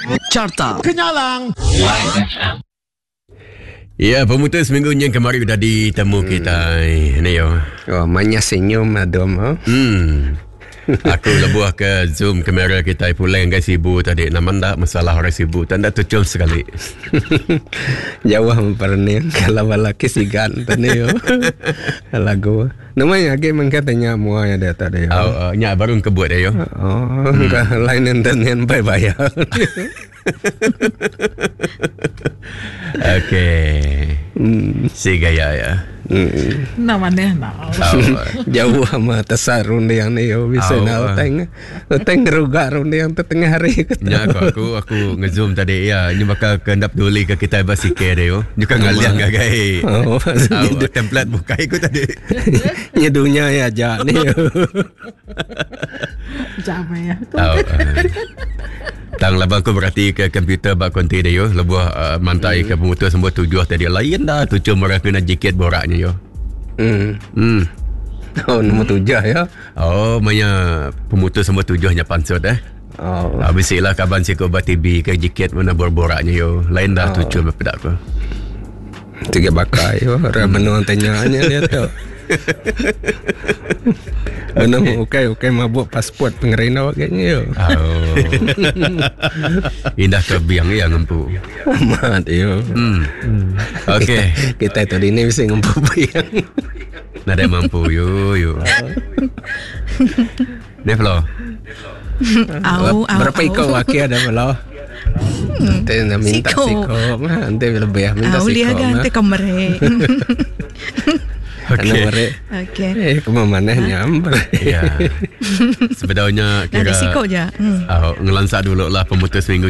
Carta Kenyalang. Ya, pemutus minggu yang kemarin dah ditemu kita ni yo. Oh, banyak senyum adom. Aku lebuh ke zoom kamera kita pulang guys ibu tadi. Naman tak masalah orang sibuk. Tanda tucul sekali. Jauh memperniang kalau lelaki sigan tadi yo. Lagu. Namanya lagi mengkatanya muanya dia tadi yo. Nya baru kebut dia yo. Lain enten bayar. Okey. Si gaya ya. Namanya Jauh sama tesarun yang ni yo bisa teng ruga run yang tengah hari. Ya aku ngezoom tadi ya. Ini bakal kendap duli ke kita basike dia yo. Juga ngaliang gagai. Template buka ikut tadi. Nyedunya ya aja ni yo. Jama ya. Tang labang aku berarti ke komputer bak konti dia yo. Lebuh mantai ke pemutus semua tujuh tadi. Lain dah tujuh mereka kena jiket boraknya yo. Oh, nombor 7 ya. Oh, maya pemutus semua tujuhnya pansut Oh. Habisilah kaban si ko batibi ke jiket mana boraknya yo. Lain dah tujuh bepedak ko. Tiga bakai yo. Ramenu tanyanya dia tu. Benar okay mabuk pasport pengerina waknya yo. Indah ke biang ya ngempu. Amat yo. Okey. Kita tadi ni bisa ngempu biang. Nada mampu yo. Devlo. Berapa ikau wakil ada belo? Nanti nak minta siko. Nanti lebih minta siko. Lihat nanti kamera. Okey. Kemana nyamper. Ya. Sebenarnya kira ada siko je. Ngelansak dulu lah pemutus minggu